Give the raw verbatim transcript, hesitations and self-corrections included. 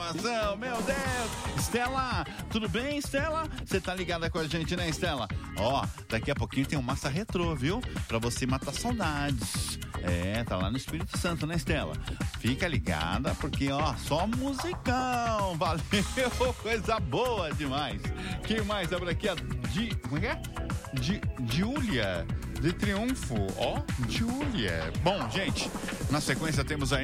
programação, meu Deus. Estela, tudo bem, Estela? Você tá ligada com a gente, né, Estela? Ó, daqui a pouquinho tem um Massa Retrô, viu? Pra você matar saudades. É, tá lá no Espírito Santo, né, Estela? Fica ligada, porque, ó, só musicão. Valeu, coisa boa demais. Quem mais abre aqui? A Di... Como é que é? Di... Giulia, de Triunfo. Ó, Giulia. Bom, gente, na sequência temos aí